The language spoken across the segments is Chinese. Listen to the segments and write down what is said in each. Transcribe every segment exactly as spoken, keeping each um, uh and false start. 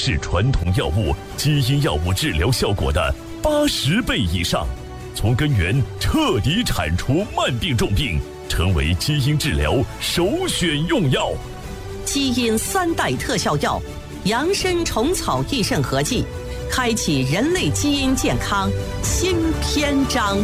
是传统药物基因药物治疗效果的八十倍以上，从根源彻底铲除慢病重病，成为基因治疗首选用药。 基因三代特效药扬参虫草益肾合剂，开启人类基因健康新篇章。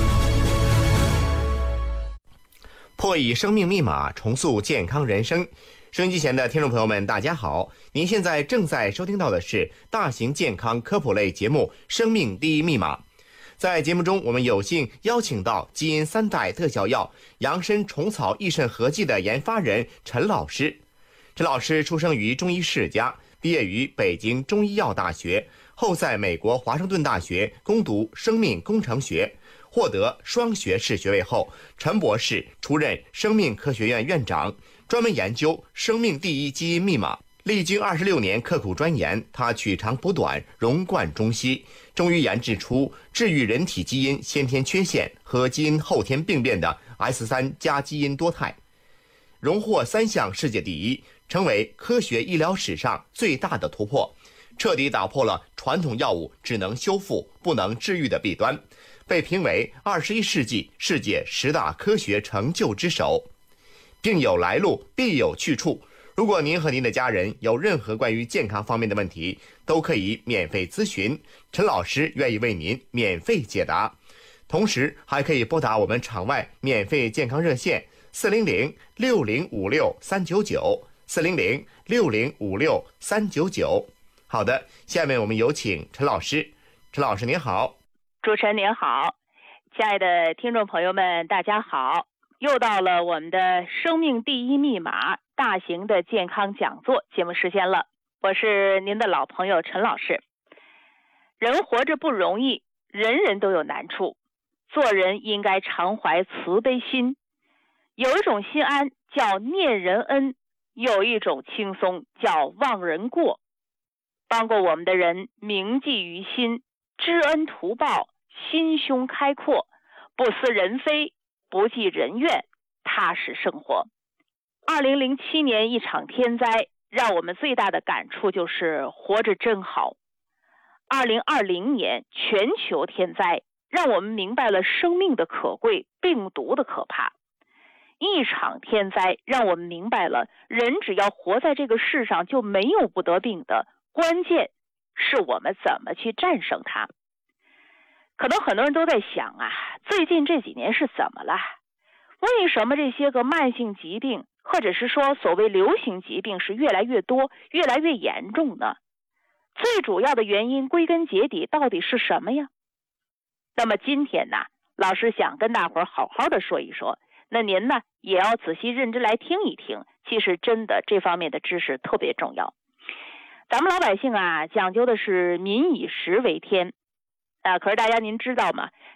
破译生命密码，重塑健康人生。收音机前的听众朋友们，大家好！您现在正在收听到的是大型健康科普类节目《生命第一密码》。在节目中，我们有幸邀请到基因三代特效药扬参虫草益肾合剂的研发人陈老师。陈老师出生于中医世家，毕业于北京中医药大学，后在美国华盛顿大学攻读生命工程学，获得双学士学位后，陈博士出任生命科学院院长，专门研究生命第一基因密码。历经二十六年刻苦钻研，他取长补短，融贯中西，终于研制出治愈人体基因先天缺陷和基因后天病变的 S 三 加基因多肽，荣获三项世界第一，成为科学医疗史上最大的突破，彻底打破了传统药物只能修复不能治愈的弊端，被评为二十一世纪世界十大科学成就之首。病有来路，必有去处。如果您和您的家人有任何关于健康方面的问题，都可以免费咨询，陈老师愿意为您免费解答。同时还可以拨打我们场外免费健康热线四零零六零五六三九九四零零六零五六三九九。好的，下面我们有请陈老师。陈老师您好。 主持人您好，亲爱的听众朋友们大家好，又到了我们的生命第一密码大型的健康讲座节目时间了，我是您的老朋友陈老师。人活着不容易，人人都有难处，做人应该常怀慈悲心。有一种心安叫念人恩，有一种轻松叫忘人过。帮过我们的人铭记于心，知恩图报，心胸开阔，不思人非，不计人怨，踏实生活。二零零七年一场天灾，让我们最大的感触就是活着真好。二零二零年全球天灾，让我们明白了生命的可贵，病毒的可怕。一场天灾让我们明白了人只要活在这个世上就没有不得病的，关键是我们怎么去战胜它。可能很多人都在想啊，最近这几年是怎么了？为什么这些个慢性疾病或者是说所谓流行疾病是越来越多，越来越严重呢？最主要的原因归根结底到底是什么呀？那么今天呢，老师想跟大伙儿好好的说一说，那您呢也要仔细认真来听一听，其实真的这方面的知识特别重要。咱们老百姓啊讲究的是民以食为天啊，可是大家您知道吗？